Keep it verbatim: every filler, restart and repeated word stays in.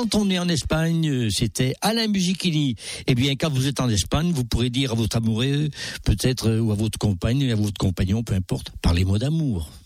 quand on est en Espagne, c'était Alain Musichini. Eh bien, quand vous êtes en Espagne, vous pourrez dire à votre amoureux, peut-être, ou à votre compagne, à votre compagnon, peu importe, parlez-moi d'amour.